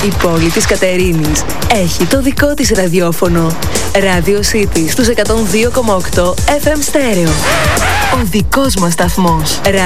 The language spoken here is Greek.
Η πόλη της Κατερίνης έχει το δικό της ραδιόφωνο. Radio City στους 102,8 FM στέρεο. Ο δικός μας σταθμός.